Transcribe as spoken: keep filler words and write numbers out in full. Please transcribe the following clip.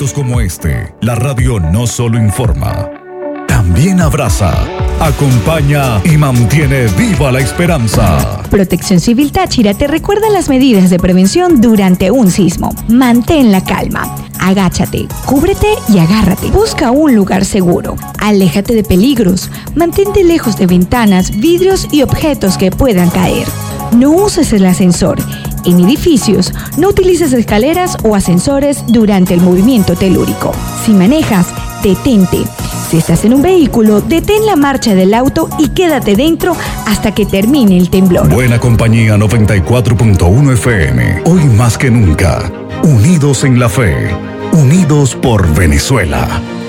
momentos como este, la radio no solo informa, también abraza, acompaña y mantiene viva la esperanza. Protección Civil Táchira te recuerda las medidas de prevención durante un sismo. Mantén la calma. Agáchate, cúbrete y agárrate. Busca un lugar seguro. Aléjate de peligros. Mantente lejos de ventanas, vidrios y objetos que puedan caer. No uses el ascensor. En edificios, no utilices escaleras o ascensores durante el movimiento telúrico. Si manejas, detente. Si estás en un vehículo, detén la marcha del auto y quédate dentro hasta que termine el temblor. Buena Compañía noventa y cuatro punto uno F M. Hoy más que nunca, unidos en la fe, unidos por Venezuela.